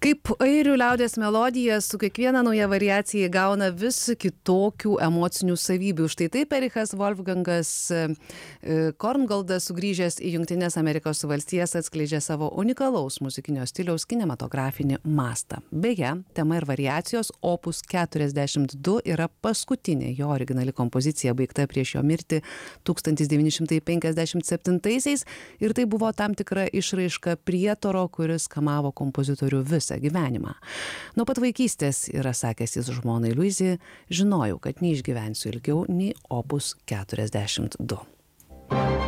Kaip airių liaudies melodija su kiekviena nauja variacija įgauna vis kitokių emocinių savybių. Štai taip Erichas Wolfgangas Korngoldas sugrįžęs į Jungtines Amerikos valstijas atskleidžia savo unikalaus muzikinio stiliaus kinematografinį mastą. Beje, tema ir variacijos opus 42 yra paskutinė jo originali kompozicija baigta prieš jo mirtį 1957-aisiais ir tai buvo tam tikra išraiška prietaro, kuris kamavo kompozitorių visą gyvenimą. Nuo pat vaikystės, yra sakęs jis žmonai Luizai, žinojau, kad neišgyvensiu ilgiau nei opus 42.